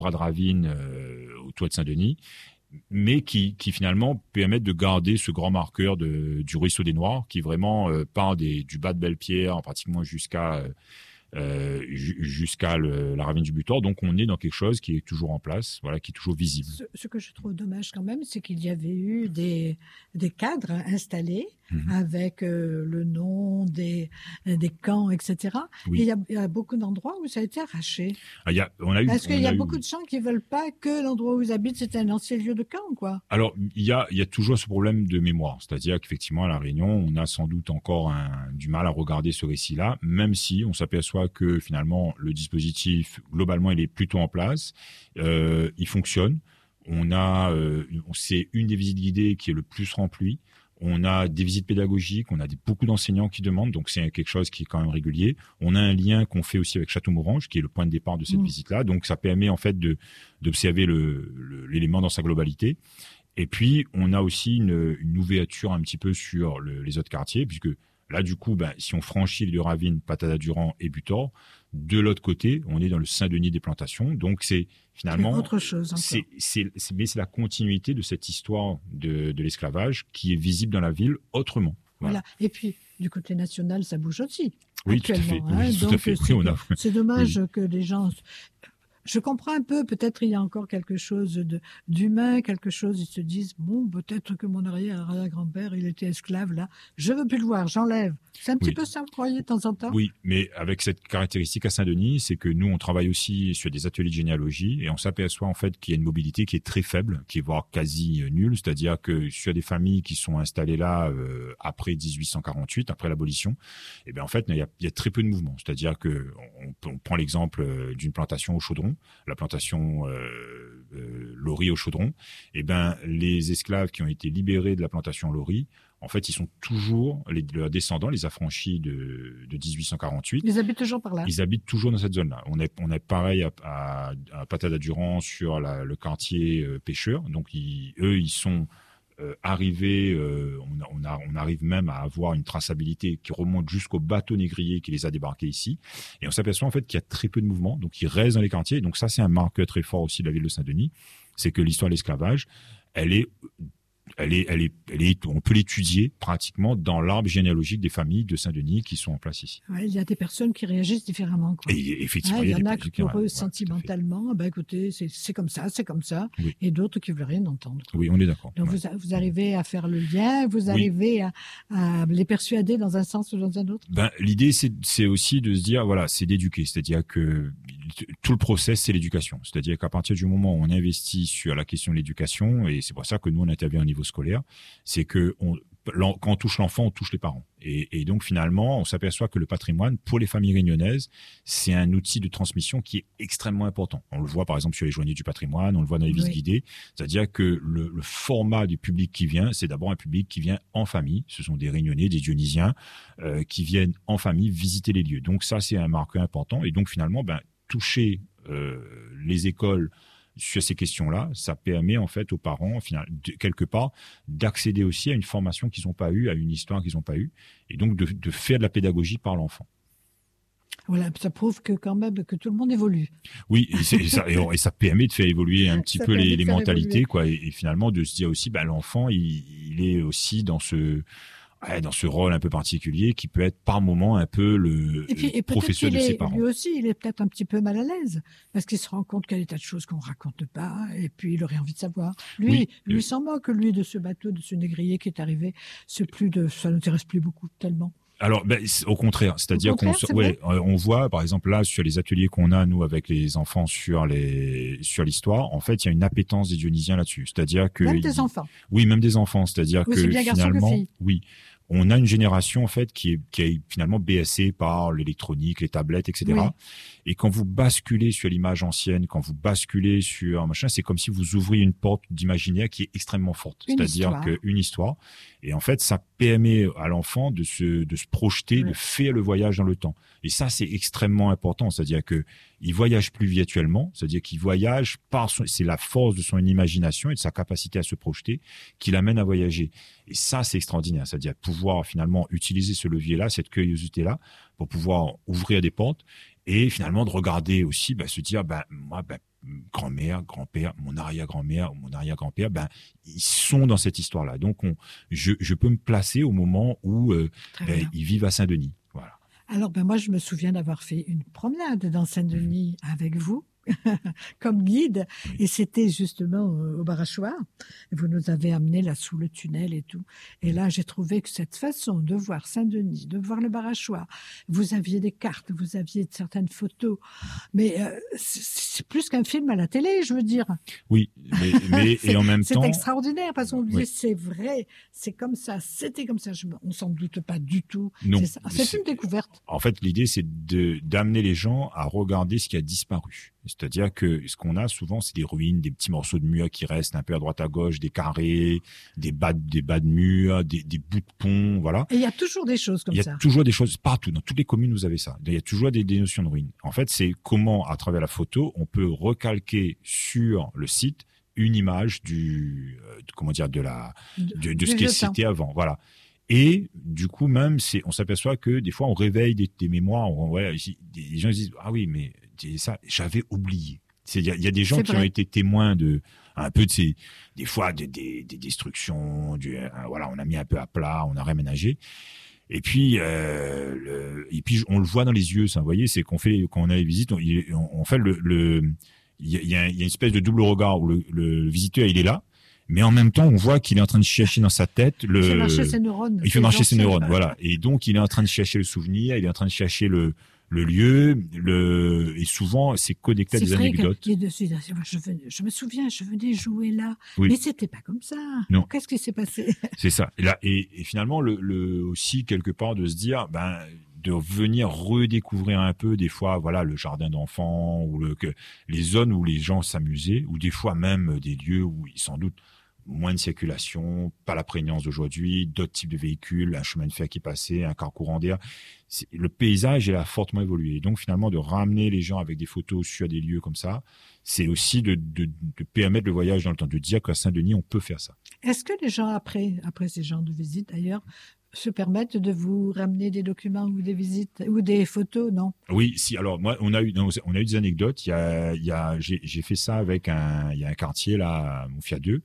bras de ravine au toit de Saint-Denis, mais qui finalement permettent de garder ce grand marqueur du ruisseau des Noirs, qui vraiment part du bas de Belle-Pierre, pratiquement jusqu'à la ravine du Butor. Donc on est dans quelque chose qui est toujours en place, voilà, qui est toujours visible. Ce que je trouve dommage quand même, c'est qu'il y avait eu des cadres installés avec le nom des camps, etc. Oui. Et il y a beaucoup d'endroits où ça a été arraché. Est-ce qu'il y a beaucoup de gens qui veulent pas que l'endroit où ils habitent, c'est un ancien lieu de camp, quoi? Alors, il y a toujours ce problème de mémoire. C'est-à-dire qu'effectivement, à La Réunion, on a sans doute encore du mal à regarder ce récit-là, même si on s'aperçoit que finalement, le dispositif, globalement, il est plutôt en place. Il fonctionne. C'est une des visites guidées qui est le plus remplie. On a des visites pédagogiques, on a beaucoup d'enseignants qui demandent, donc c'est quelque chose qui est quand même régulier. On a un lien qu'on fait aussi avec Château-Mourange, qui est le point de départ de cette visite-là. Donc ça permet en fait d'observer l'élément dans sa globalité. Et puis on a aussi une ouverture un petit peu sur les autres quartiers, puisque là du coup, si on franchit les deux ravines, Patada-Durand et Butor, de l'autre côté, on est dans le Saint-Denis des plantations. Donc c'est finalement autre chose. Mais c'est la continuité de cette histoire de l'esclavage qui est visible dans la ville autrement. Voilà. Et puis du côté national, ça bouge aussi. Oui, tout à fait. Oui, tout à fait. C'est dommage que les gens. Je comprends un peu, peut-être il y a encore quelque chose d'humain, quelque chose, ils se disent, bon, peut-être que mon arrière-grand-père, il était esclave, là, je veux plus le voir, j'enlève. C'est un petit peu ça, vous croyez, de temps en temps? Oui, mais avec cette caractéristique à Saint-Denis, c'est que nous, on travaille aussi sur des ateliers de généalogie et on s'aperçoit en fait qu'il y a une mobilité qui est très faible, qui est voire quasi nulle, c'est-à-dire que sur des familles qui sont installées là après 1848, après l'abolition, eh bien en fait, il y a très peu de mouvement. C'est-à-dire que on prend l'exemple d'une plantation au Chaudron, la plantation Laurie au Chaudron, eh ben les esclaves qui ont été libérés de la plantation Laurie, en fait, ils sont toujours, leurs descendants, les affranchis de 1848. Ils habitent toujours par là. Ils habitent toujours dans cette zone-là. On est pareil à Patada-Durand sur le quartier pêcheur. Donc, ils sont arrivés, on arrive même à avoir une traçabilité qui remonte jusqu'au bateau négrier qui les a débarqués ici. Et on s'aperçoit en fait qu'il y a très peu de mouvement. Donc, ils restent dans les quartiers. Donc, ça, c'est un marqueur très fort aussi de la ville de Saint-Denis. C'est que l'histoire de l'esclavage, on peut l'étudier pratiquement dans l'arbre généalogique des familles de Saint-Denis qui sont en place ici. Ouais, il y a des personnes qui réagissent différemment, quoi. Et effectivement, il y en a qui, pour eux, sentimentalement, écoutez, c'est comme ça. Oui. Et d'autres qui ne veulent rien entendre. Oui, on est d'accord. Donc, vous arrivez à faire le lien, vous arrivez à les persuader dans un sens ou dans un autre? L'idée, c'est aussi de se dire, voilà, c'est d'éduquer. C'est-à-dire que tout le process, c'est l'éducation. C'est-à-dire qu'à partir du moment où on investit sur la question de l'éducation, et c'est pour ça que nous, on intervient au niveau scolaire, c'est que quand on touche l'enfant, on touche les parents. Et donc finalement, on s'aperçoit que le patrimoine, pour les familles réunionnaises, c'est un outil de transmission qui est extrêmement important. On le voit par exemple sur les journaux du patrimoine, on le voit dans les visites guidées. C'est-à-dire que le format du public qui vient, c'est d'abord un public qui vient en famille. Ce sont des Réunionnais, des Dionysiens qui viennent en famille visiter les lieux. Donc ça, c'est un marqueur important. Et donc finalement, toucher les écoles sur ces questions-là, ça permet en fait aux parents, quelque part, d'accéder aussi à une formation qu'ils n'ont pas eue, à une histoire qu'ils n'ont pas eue, et donc de faire de la pédagogie par l'enfant. Voilà, ça prouve que quand même que tout le monde évolue. Oui, et ça permet de faire évoluer un petit peu les mentalités, quoi, et finalement de se dire aussi, l'enfant, il est aussi dans ce rôle un peu particulier qui peut être par moment un peu le professeur de ses parents. Lui aussi, il est peut-être un petit peu mal à l'aise parce qu'il se rend compte qu'il y a des tas de choses qu'on raconte pas et puis il aurait envie de savoir. Lui s'en moque, lui, de ce bateau, de ce négrier qui est arrivé. Ça n'intéresse plus beaucoup tellement. Alors, au contraire, c'est-à-dire on voit, par exemple, là, sur les ateliers qu'on a, nous, avec les enfants sur l'histoire, en fait, il y a une appétence des Dionysiens là-dessus. C'est-à-dire que. Même des enfants. Oui, même des enfants. C'est-à-dire que bien finalement. Que fille. Oui. On a une génération, en fait, qui est finalement BSC par l'électronique, les tablettes, etc. Oui. Et quand vous basculez sur l'image ancienne, quand vous basculez sur machin, c'est comme si vous ouvriez une porte d'imaginaire qui est extrêmement forte. C'est-à-dire qu'une histoire. Et en fait, ça permet à l'enfant de se projeter, de faire le voyage dans le temps. Et ça, c'est extrêmement important. C'est-à-dire que il voyage plus virtuellement. C'est-à-dire qu'il voyage c'est la force de son imagination et de sa capacité à se projeter qui l'amène à voyager. Et ça, c'est extraordinaire. C'est-à-dire pouvoir finalement utiliser ce levier-là, cette curiosité-là, pour pouvoir ouvrir des portes. Et finalement, de regarder aussi, se dire, moi, grand-mère, grand-père, mon arrière-grand-mère, mon arrière-grand-père, ils sont dans cette histoire-là. Donc, je peux me placer au moment où ils vivent à Saint-Denis. Voilà. Alors, moi, je me souviens d'avoir fait une promenade dans Saint-Denis avec vous, comme guide, et c'était justement au Barachois. Vous nous avez amenés là sous le tunnel et tout. Et là, j'ai trouvé que cette façon de voir Saint-Denis, de voir le Barachois, vous aviez des cartes, vous aviez certaines photos, mais c'est plus qu'un film à la télé, je veux dire. Oui, mais et en même temps, c'est extraordinaire parce qu'on dit c'est vrai, c'est comme ça, c'était comme ça. On s'en doute pas du tout. Non, c'est une découverte. En fait, l'idée c'est d'amener les gens à regarder ce qui a disparu. C'est-à-dire que ce qu'on a souvent, c'est des ruines, des petits morceaux de murs qui restent un peu à droite à gauche, des carrés, des bas de murs, des bouts de pont, voilà. Et il y a toujours des choses comme ça. Il y a toujours des choses partout. Dans toutes les communes, vous avez ça. Il y a toujours des notions de ruines. En fait, c'est comment, à travers la photo, on peut recalquer sur le site une image de ce qui c'était avant. Voilà. Et du coup, même, on s'aperçoit que des fois, on réveille des mémoires. Des gens disent, ah oui, mais ça, j'avais oublié. Il y a des gens qui ont été témoins un peu de des fois, des destructions. On a mis un peu à plat, on a réménagé. Et puis, on le voit dans les yeux, ça. Vous voyez, c'est quand on a les visites, on fait il y a une espèce de double regard où le visiteur, il est là. Mais en même temps, on voit qu'il est en train de chercher dans sa tête il fait marcher ses neurones. Il fait marcher ses neurones, voilà. Et donc, il est en train de chercher le souvenir, il est en train de chercher le lieu, et souvent, c'est connecté à des anecdotes. Je me souviens, je venais jouer là. Oui. Mais c'était pas comme ça. Non. Qu'est-ce qui s'est passé? C'est ça. Et finalement, aussi, quelque part, de se dire, de venir redécouvrir un peu, des fois, voilà, le jardin d'enfants, ou les zones où les gens s'amusaient, ou des fois même des lieux où sans doute moins de circulation, pas la prégnance d'aujourd'hui, d'autres types de véhicules, un chemin de fer qui passait, un car courant d'air. Le paysage a fortement évolué. Et donc, finalement, de ramener les gens avec des photos sur des lieux comme ça, c'est aussi de permettre le voyage dans le temps, de dire qu'à Saint-Denis, on peut faire ça. Est-ce que les gens, après ces genres de visites, d'ailleurs, se permettent de vous ramener des documents ou des visites ou des photos, non? Oui, si. Alors moi, on a eu des anecdotes. J'ai fait ça il y a un quartier là, à Moufia 2,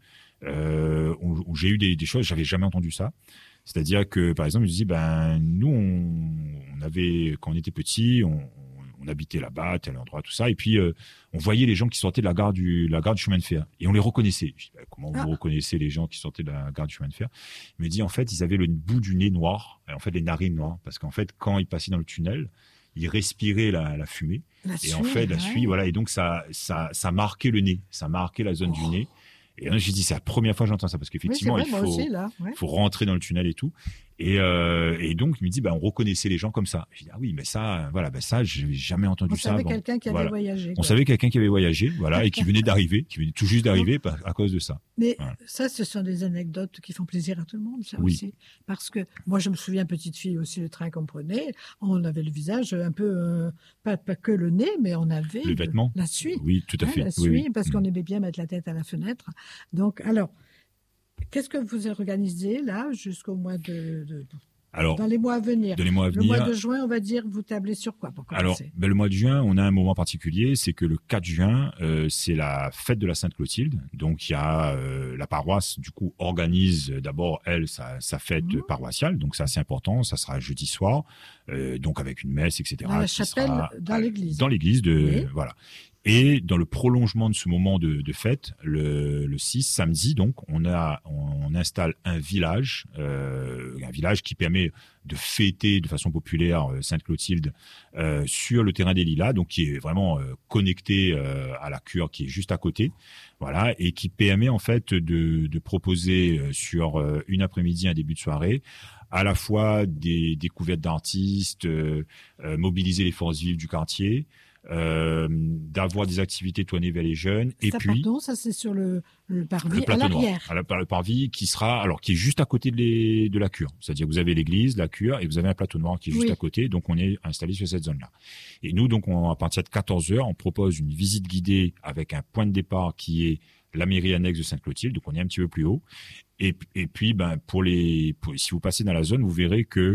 où j'ai eu des choses. J'avais jamais entendu ça. C'est-à-dire que, par exemple, je dis, nous, on avait, quand on était petits, on habitait là-bas, tel endroit, tout ça, et puis on voyait les gens qui sortaient de la gare du chemin de fer, et on les reconnaissait. Je dis, comment vous reconnaissez les gens qui sortaient de la gare du chemin de fer? Il me dit, en fait, ils avaient le bout du nez noir, en fait, les narines noires, parce qu'en fait, quand ils passaient dans le tunnel, ils respiraient la fumée, et en fait, la suie, voilà, et donc ça marquait le nez, ça marquait la zone du nez. Et là, j'ai dit, c'est la première fois que j'entends ça, parce qu'effectivement, faut rentrer dans le tunnel et tout. Et donc, il me dit, on reconnaissait les gens comme ça. Je dis, ah oui, mais ça, ça, j'ai jamais entendu ça. On savait quelqu'un qui avait voyagé. On savait quelqu'un qui avait voyagé, voilà, et qui venait tout juste d'arriver à cause de ça. Mais ça, ce sont des anecdotes qui font plaisir à tout le monde, ça aussi. Parce que moi, je me souviens, petite fille aussi, le train qu'on prenait, on avait le visage un peu, pas que le nez, mais on avait le vêtement. La suie. Oui, tout à fait. La suie, parce qu'on aimait bien mettre la tête à la fenêtre. Donc, alors, qu'est-ce que vous organisez là jusqu'au mois dans les mois à venir? Le mois de juin, on va dire, vous tablez sur quoi pour commencer? Alors, le mois de juin, on a un moment particulier, c'est que le 4 juin, c'est la fête de la Sainte-Clotilde. Donc, il y a la paroisse, du coup, organise d'abord, elle, sa fête paroissiale. Donc, c'est assez important. Ça sera jeudi soir, donc avec une messe, etc. Dans la chapelle, dans l'église. Dans l'église, voilà. Et dans le prolongement de ce moment de fête, le 6, samedi, donc, on installe un village qui permet de fêter de façon populaire Sainte-Clotilde sur le terrain des Lilas, donc qui est vraiment connecté à la cure qui est juste à côté, voilà, et qui permet en fait de proposer sur une après-midi, un début de soirée, à la fois des découvertes d'artistes, mobiliser les forces vives du quartier, d'avoir des activités tournées vers les jeunes, et puis ça c'est sur le parvis à l'arrière, le parvis qui est juste à côté de la cure, c'est-à-dire que vous avez l'église, la cure, et vous avez un plateau noir qui est juste à côté, donc on est installé sur cette zone-là. Et nous, donc, à partir de 14h, on propose une visite guidée avec un point de départ qui est la mairie annexe de Sainte-Clotilde, donc on est un petit peu plus haut, et puis si vous passez dans la zone, vous verrez que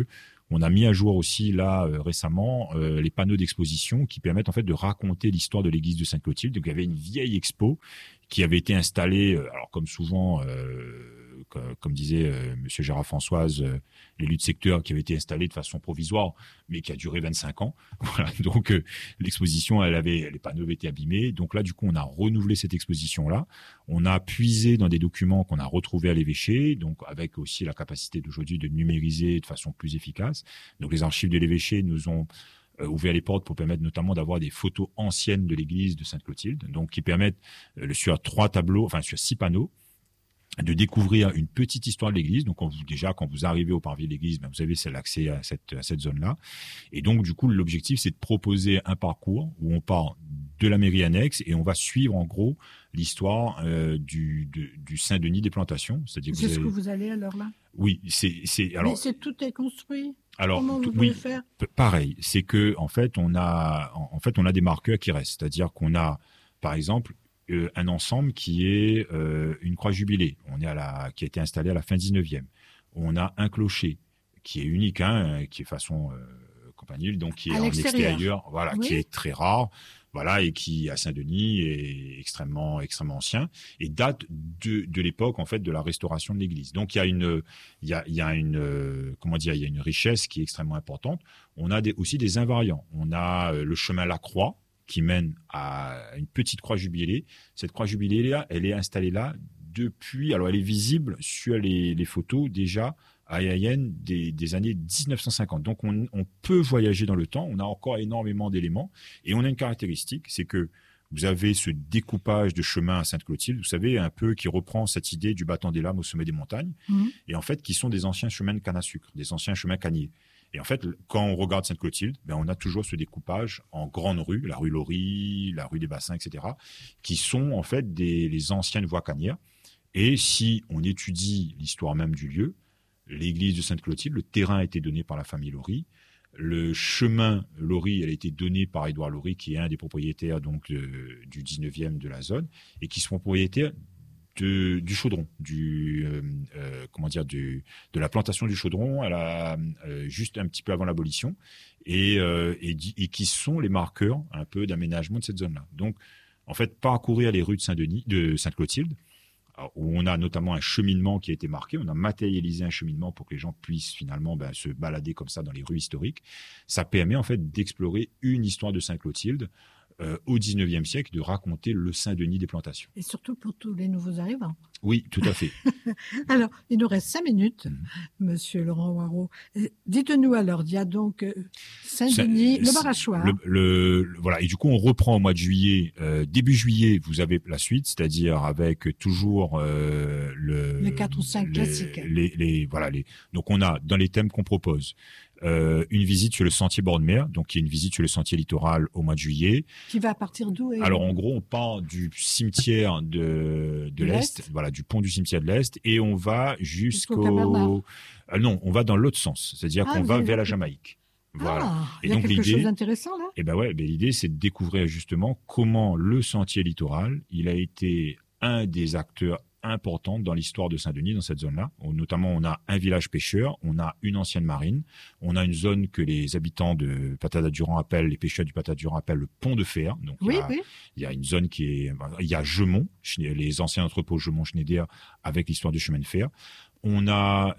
On a mis à jour aussi là récemment les panneaux d'exposition qui permettent en fait de raconter l'histoire de l'église de Sainte-Clotilde. Donc il y avait une vieille expo qui avait été installée, alors comme souvent, comme disait Monsieur Gérard Françoise, l'élu de secteur, qui avait été installée de façon provisoire, mais qui a duré 25 ans. Voilà. Donc l'exposition, les panneaux avaient été abîmés. Donc là, du coup, on a renouvelé cette exposition-là. On a puisé dans des documents qu'on a retrouvés à l'évêché, donc avec aussi la capacité d'aujourd'hui de numériser de façon plus efficace. Donc les archives de l'évêché nous ont ouvert les portes pour permettre notamment d'avoir des photos anciennes de l'église de Sainte-Clotilde, donc qui permettent sur 6 panneaux, de découvrir une petite histoire de l'église. Donc, quand vous arrivez au parvis de l'église, vous avez l'accès à cette zone-là. Et donc, du coup, l'objectif, c'est de proposer un parcours où on part de la mairie annexe et on va suivre, en gros, l'histoire du Saint-Denis des plantations. C'est-à-dire ce que vous allez alors là? Oui, alors. Mais tout est construit. Alors, comment vous pouvez faire? Pareil. C'est que, en fait, on a des marqueurs qui restent. C'est-à-dire qu'on a, par exemple, un ensemble qui est une croix jubilée. Qui a été installée à la fin 19e. On a un clocher qui est unique, qui est façon campanile, donc qui est en extérieur, voilà, oui. Qui est très rare, voilà, et qui à Saint-Denis est extrêmement ancien et date de l'époque en fait de la restauration de l'église. Donc il y a une richesse qui est extrêmement importante. On a aussi des invariants. On a le chemin La Croix, qui mène à une petite croix jubilée. Cette croix jubilée-là, elle est installée là depuis... Alors, elle est visible sur les photos déjà à Yayen des années 1950. Donc, on peut voyager dans le temps. On a encore énormément d'éléments. Et on a une caractéristique, c'est que vous avez ce découpage de chemin à Sainte-Clotilde, vous savez, un peu qui reprend cette idée du battant des lames au sommet des montagnes, et en fait, qui sont des anciens chemins de canne à sucre, des anciens chemins canniers. Et en fait, quand on regarde Sainte-Clotilde, on a toujours ce découpage en grandes rues, la rue Laurie, la rue des Bassins, etc., qui sont en fait les anciennes voies cannières. Et si on étudie l'histoire même du lieu, l'église de Sainte-Clotilde, le terrain a été donné par la famille Laurie. Le chemin Laurie, elle a été donné par Édouard Laurie, qui est un des propriétaires donc du 19e de la zone, et qui sont propriétaires du chaudron, de la plantation du chaudron juste un petit peu avant l'abolition, et qui sont les marqueurs un peu d'aménagement de cette zone-là. Donc, en fait, parcourir les rues de Sainte-Clotilde, où on a notamment un cheminement qui a été marqué, on a matérialisé un cheminement pour que les gens puissent finalement se balader comme ça dans les rues historiques. Ça permet en fait d'explorer une histoire de Sainte-Clotilde au XIXe siècle, de raconter le Saint-Denis des plantations. Et surtout pour tous les nouveaux arrivants. Oui, tout à fait. Alors, il nous reste 5 minutes, Monsieur Laurent Waro. Dites-nous alors, il y a donc Saint-Denis, le Barachois. Voilà, et du coup, on reprend au mois de juillet. Début juillet, vous avez la suite, c'est-à-dire avec toujours les 4 ou 5 classiques. Donc, on a, dans les thèmes qu'on propose, une visite sur le sentier bord de mer, donc qui est une visite sur le sentier littoral au mois de juillet. Qui va à partir d'où? Alors en gros, on part du cimetière de l'Est, voilà, du pont du cimetière de l'Est, et on va jusqu'au... non, on va dans l'autre sens, c'est-à-dire qu'on va vers la Jamaïque. Voilà. Et donc quelque chose d'intéressant là. Et l'idée, c'est de découvrir justement comment le sentier littoral, il a été un des acteurs importants dans l'histoire de Saint-Denis, dans cette zone-là. Notamment, on a un village pêcheur, on a une ancienne marine, on a une zone que les habitants de Patada-Durand appellent, les pêcheurs du Patada-Durand appellent le pont de fer. Donc, il y a une zone il y a Gemont, les anciens entrepôts Gemont-Schneider avec l'histoire du chemin de fer. On a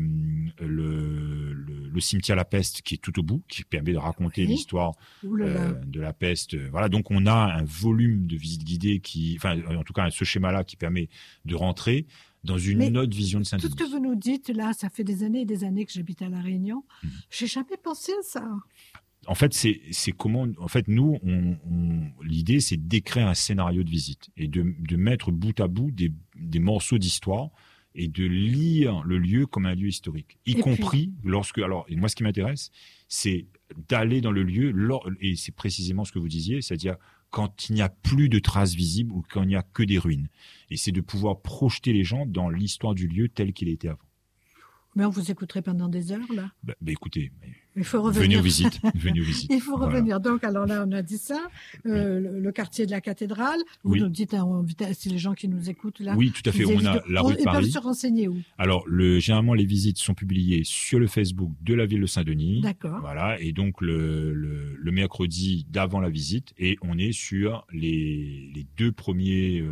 le cimetière La Peste qui est tout au bout, qui permet de raconter l'histoire de la peste. Voilà, donc on a un volume de visites guidées en tout cas ce schéma-là qui permet de rentrer dans une autre vision de Saint-Denis. Tout ce que vous nous dites là, ça fait des années et des années que j'habite à La Réunion. J'ai jamais pensé à ça. En fait, c'est comment. En fait, nous, l'idée, c'est d'écrire un scénario de visite et de mettre bout à bout des morceaux d'histoire et de lire le lieu comme un lieu historique, y compris lorsque... Alors, et moi, ce qui m'intéresse, c'est d'aller dans le lieu, et c'est précisément ce que vous disiez, c'est-à-dire quand il n'y a plus de traces visibles ou quand il n'y a que des ruines. Et c'est de pouvoir projeter les gens dans l'histoire du lieu tel qu'il était avant. Mais on vous écouterait pendant des heures, là. Écoutez, il faut revenir. Venez aux visites. Venez aux visites. Il faut revenir. Donc, alors là, on a dit ça. Le quartier de la cathédrale. Vous nous dites, si les gens qui nous écoutent là. Oui, tout à fait. On a la rue de Paris. Ils peuvent se renseigner où? Alors, généralement, les visites sont publiées sur le Facebook de la ville de Saint-Denis. D'accord. Voilà. Et donc, le mercredi d'avant la visite. Et on est sur les 2 premiers,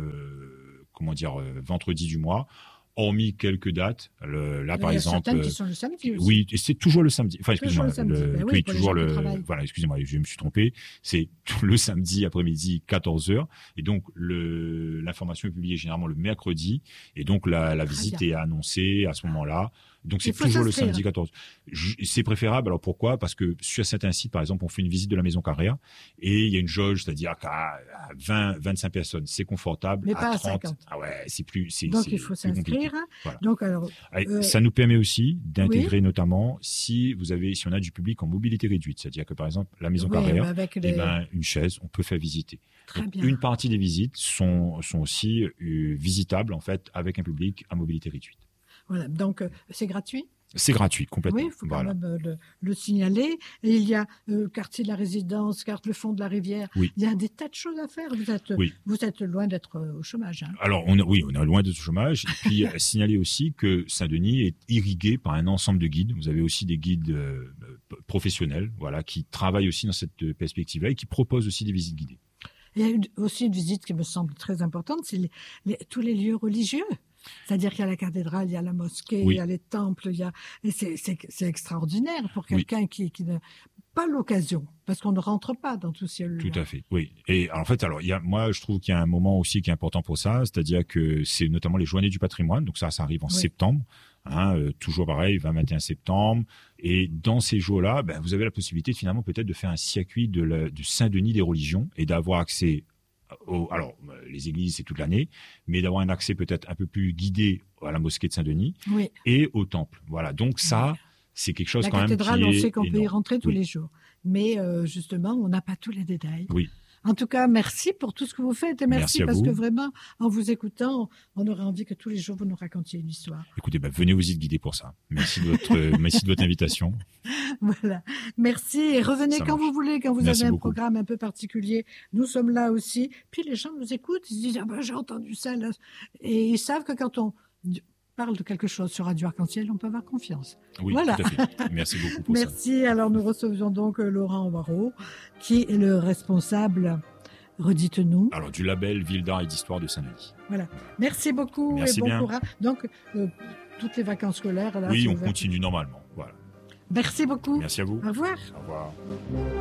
vendredis du mois. Hormis quelques dates, là par exemple. Certaines qui sont le samedi aussi. Oui, et c'est toujours le samedi. Enfin, excusez-moi. Toujours Voilà, excusez-moi, je me suis trompé. C'est le samedi après-midi 14h. Et donc l'information est publiée généralement le mercredi. Et donc la visite est annoncée à ce moment-là. Donc c'est toujours le samedi 14. C'est préférable. Alors pourquoi? Parce que sur certains sites, par exemple, on fait une visite de la Maison Carrère et il y a une jauge, c'est-à-dire qu'à 20-25 personnes, c'est confortable. Mais pas à 30, 50. Ah ouais, c'est plus. Donc il faut s'inscrire. Voilà. Donc alors. Ça nous permet aussi d'intégrer notamment si on a du public en mobilité réduite, c'est-à-dire que par exemple la Maison Carrère, avec une chaise, on peut faire visiter. Très bien. Une partie des visites sont aussi visitables en fait avec un public à mobilité réduite. Voilà, donc c'est gratuit? C'est gratuit, complètement. Oui, il faut quand même le signaler. Et il y a quartier de la résidence, le fond de la rivière. Oui. Il y a des tas de choses à faire. Vous êtes loin d'être au chômage. Hein. Alors, on est loin d'être au chômage. Et puis, signaler aussi que Saint-Denis est irrigué par un ensemble de guides. Vous avez aussi des guides professionnels, qui travaillent aussi dans cette perspective-là et qui proposent aussi des visites guidées. Il y a aussi une visite qui me semble très importante, c'est tous les lieux religieux. C'est-à-dire qu'il y a la cathédrale, il y a la mosquée, il y a les temples, et c'est extraordinaire pour quelqu'un qui n'a pas l'occasion, parce qu'on ne rentre pas dans tous ces lieux. Tout à fait, oui. Et en fait, moi, je trouve qu'il y a un moment aussi qui est important pour ça, c'est-à-dire que c'est notamment les Journées du patrimoine, donc ça arrive en septembre, toujours pareil, 20-21 septembre, et dans ces jours-là, vous avez la possibilité finalement peut-être de faire un circuit du Saint-Denis des religions et d'avoir accès alors, les églises, c'est toute l'année, mais d'avoir un accès peut-être un peu plus guidé à la mosquée de Saint-Denis et au temple. Voilà, donc ça, c'est quelque chose quand même qui est La cathédrale, on sait qu'on peut y rentrer tous les jours. Mais justement, on n'a pas tous les détails. Oui. En tout cas, merci pour tout ce que vous faites et merci parce que vraiment, en vous écoutant, on aurait envie que tous les jours vous nous racontiez une histoire. Écoutez, venez vous y guider pour ça. Merci de votre invitation. Voilà. Merci et revenez quand vous voulez, quand vous avez un programme un peu particulier. Nous sommes là aussi. Puis les gens nous écoutent, ils se disent j'ai entendu ça là. Et ils savent que quand on parle de quelque chose sur Radio Arc-en-Ciel, on peut avoir confiance. Oui, voilà. Tout à fait. Merci beaucoup pour ça. Merci. Alors, nous recevions donc Laurent Waro, qui est le responsable, redites-nous. Alors, du label Ville d'Art et d'Histoire de Saint-Denis. Voilà. Merci beaucoup et bon courage. Donc, toutes les vacances scolaires. Là, oui, on continue normalement. Voilà. Merci beaucoup. Merci à vous. Au revoir. Au revoir.